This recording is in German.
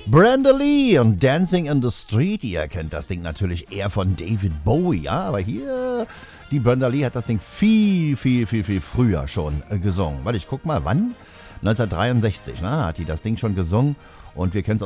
Brenda Lee und Dancing in the Street. Ihr kennt das Ding natürlich eher von David Bowie, ja, aber hier, die Brenda Lee hat das Ding viel früher schon gesungen. Warte, ich guck mal, wann? 1963, hat die das Ding schon gesungen und wir kennen es